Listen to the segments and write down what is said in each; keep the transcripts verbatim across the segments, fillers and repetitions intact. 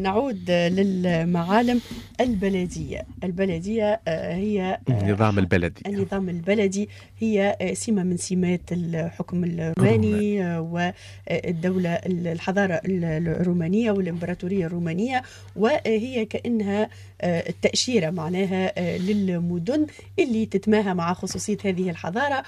نعود للمعالم البلدية. البلدية هي النظام البلدي. النظام البلدي هي سمة من سمات الحكم الروماني والدولة الحضارة الرومانية والإمبراطورية الرومانية، وهي كأنها التأشيرة معناها للمدن اللي تتماهى مع خصوصية هذه الحضارة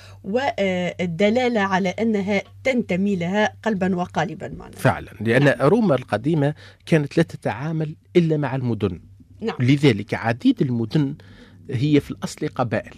والدلالة على أنها تنتمي لها قلبا وقالبا معناها. فعلا، لأن نعم. روما القديمة كانت لا تتعامل إلا مع المدن. نعم. لذلك عديد المدن هي في الأصل قبائل،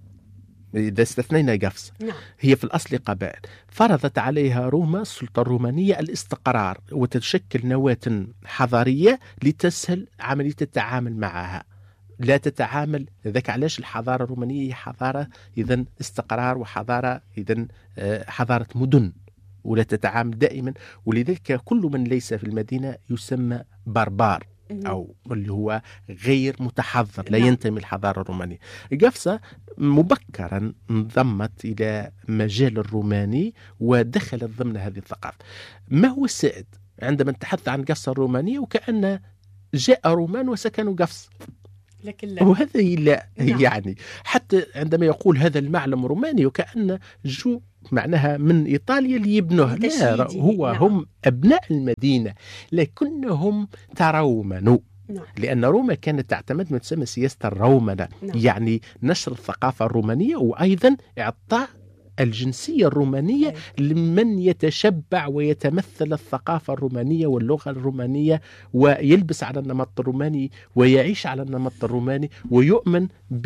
إذا استثنينا قفص. نعم. هي في الأصل قبائل. فرضت عليها روما السلطة الرومانية الاستقرار وتشكل نواة حضارية لتسهل عملية التعامل معها. لا تتعامل ذاك علاش الحضارة الرومانية هي حضارة إذن استقرار، وحضارة إذن حضارة مدن، ولا تتعامل دائما. ولذلك كل من ليس في المدينة يسمى بربار أو اللي هو غير متحضر، لا ينتمي الحضارة الرومانية. قفصة مبكرا انضمت إلى مجال الروماني ودخلت ضمن هذه الثقافة. ما هو السائد عندما نتحدث عن قفصة الرومانية؟ وكأن جاء رومان وسكنوا قفص، لكن لا. وهذا لا. نعم. يعني حتى عندما يقول هذا المعلم روماني وكأن جو معناها من إيطاليا اللي يبنوها، لا، هو نعم. هم أبناء المدينة لكنهم ترومنوا. نعم. لأن روما كانت تعتمد ما تسمى سياسة الرومنة. نعم. يعني نشر الثقافة الرومانية وأيضا إعطاء الجنسية الرومانية أي. لمن يتشبع ويتمثل الثقافة الرومانية واللغة الرومانية ويلبس على النمط الروماني ويعيش على النمط الروماني ويؤمن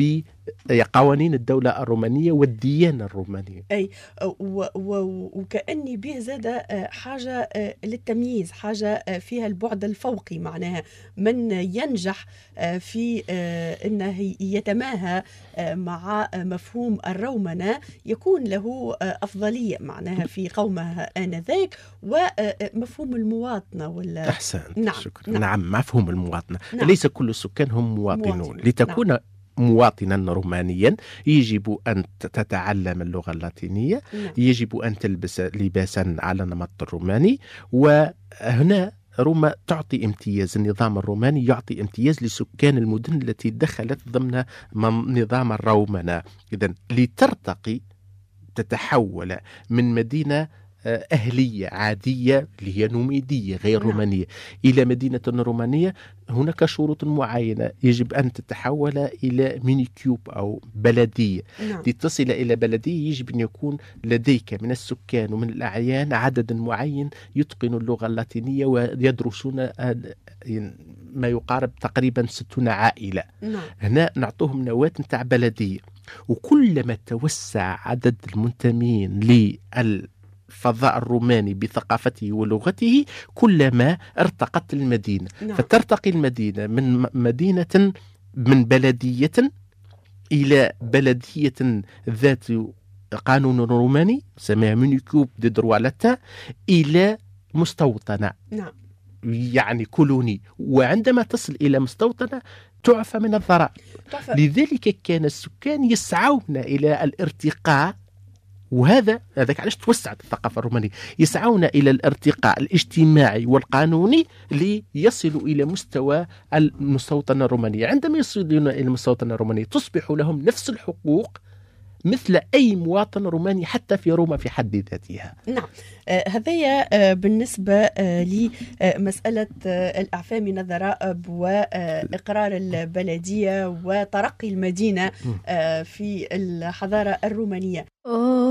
بقوانين الدولة الرومانية والديانة الرومانية. أي و و وكأني به زاد حاجة للتمييز، حاجة فيها البعد الفوقي، معناها من ينجح في أنه يتماهى مع مفهوم الرومنة يكون له أفضلية معناها في قومه آنذاك، ومفهوم المواطنة ولا أحسن. نعم. شكرا. نعم. نعم، مفهوم المواطنة. نعم. ليس كل السكان هم مواطنون. مواطن. لتكون نعم. مواطنا رومانيا يجب أن تتعلم اللغة اللاتينية. نعم. يجب أن تلبس لباسا على النمط الروماني. وهنا روما تعطي امتياز، النظام الروماني يعطي امتياز لسكان المدن التي دخلت ضمن نظام الرومنة. إذن لترتقي تتحول من مدينة أهلية عادية اللي هي نوميدية غير نعم. رومانية إلى مدينة رومانية، هناك شروط معينة. يجب أن تتحول إلى ميني كيوب أو بلدية. نعم. لتصل إلى بلدية يجب أن يكون لديك من السكان ومن الأعيان عدد معين يتقن اللغة اللاتينية ويدرسون ما يقارب تقريبا ستون عائلة. نعم. هنا نعطوهم نواة نتاع بلدية. وكلما توسع عدد المنتمين للفضاء الروماني بثقافته ولغته كلما ارتقت المدينة. نعم. فترتقي المدينة من مدينة من بلدية إلى بلدية ذات قانون روماني سميها مونيكوب دي دروالتا إلى مستوطنة. نعم. يعني كولوني. وعندما تصل إلى مستوطنة تعفى من الضرائب. لذلك كان السكان يسعون إلى الارتقاء، وهذا هذاك علاش توسعت الثقافة الرومانية، يسعون إلى الارتقاء الاجتماعي والقانوني ليصلوا إلى مستوى المستوطنة الرومانية. عندما يصلون إلى المستوطنة الرومانية تصبح لهم نفس الحقوق مثل أي مواطن روماني حتى في روما في حد ذاتها. نعم. آه هذايا آه بالنسبة آه لمسألة آه الإعفاء من الضرائب وإقرار البلدية وترقي المدينة آه في الحضارة الرومانية.